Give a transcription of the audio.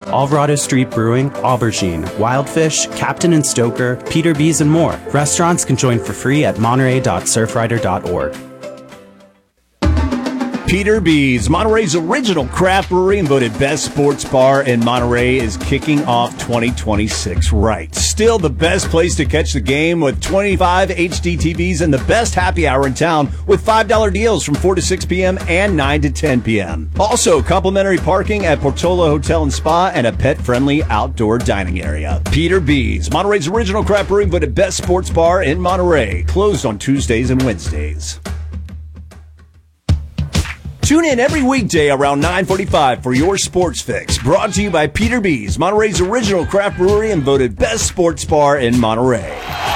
Alvarado Street Brewing, Aubergine, Wildfish, Captain and Stoker, Peter B's, and more. Restaurants can join for free at monterey.surfrider.org. Peter B's, Monterey's original craft brewery and voted best sports bar in Monterey, is kicking off 2026 right. Still the best place to catch the game with 25 HD TVs and the best happy hour in town with $5 deals from 4 to 6 p.m. and 9 to 10 p.m. Also, complimentary parking at Portola Hotel and Spa and a pet-friendly outdoor dining area. Peter B's, Monterey's original craft brewery and voted best sports bar in Monterey. Closed on Tuesdays and Wednesdays. Tune in every weekday around 9:45 for your sports fix. Brought to you by Peter B's, Monterey's original craft brewery and voted best sports bar in Monterey.